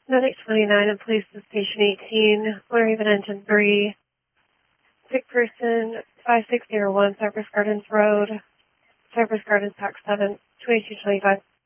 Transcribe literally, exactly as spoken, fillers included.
Medic twenty-nine and police to station eighteen, Blue Raven engine three, sick person five six zero one, Cypress Gardens Road, Cypress Gardens, Pack seven, twenty-two twenty-five.